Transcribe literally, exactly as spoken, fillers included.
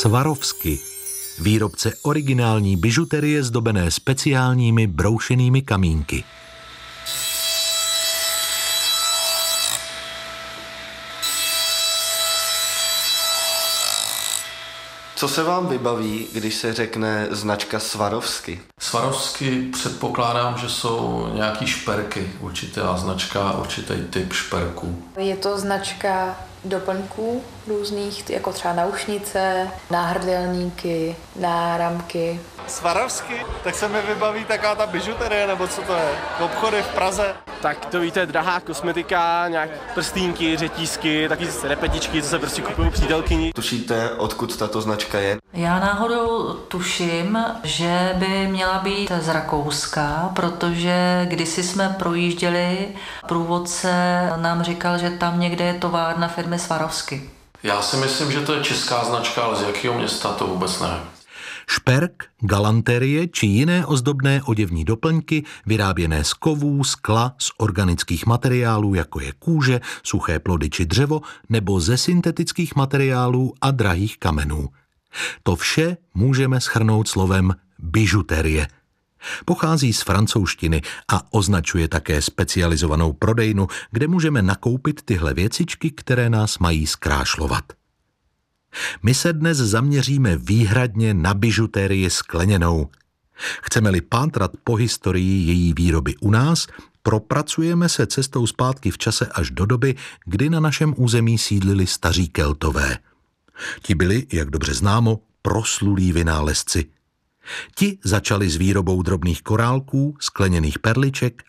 Swarovski, výrobce originální bižuterie zdobené speciálními broušenými kamínky. Co se vám vybaví, když se řekne značka Swarovski? Swarovski předpokládám, že jsou nějaký šperky, určitá značka, určitý typ šperků. Je to značka doplňků různých, jako třeba náušnice, náhrdelníky, náramky. Swarovski? Tak se mi vybaví taková ta bižuterie, nebo co to je? Obchody v Praze. Tak to víte, drahá kosmetika, nějak prstínky, řetízky, taky repetičky, co se prostě kupují přítelkyni. Tušíte, odkud tato značka je? Já náhodou tuším, že by měla být z Rakouska, protože kdysi jsme projížděli, průvodce nám říkal, že tam někde je továrna firmy Swarovski. Já si myslím, že to je česká značka, ale z jakého města to vůbec nevím. Šperk, galanterie či jiné ozdobné oděvní doplňky vyráběné z kovů, skla, z organických materiálů, jako je kůže, suché plody či dřevo, nebo ze syntetických materiálů a drahých kamenů. To vše můžeme shrnout slovem bižuterie. Pochází z francouzštiny a označuje také specializovanou prodejnu, kde můžeme nakoupit tyhle věcičky, které nás mají zkrášlovat. My se dnes zaměříme výhradně na bižuterii skleněnou. Chceme-li pátrat po historii její výroby u nás, propracujeme se cestou zpátky v čase až do doby, kdy na našem území sídlili staří Keltové. Ti byli, jak dobře známo, proslulí vynálezci. Ti začali s výrobou drobných korálků, skleněných perliček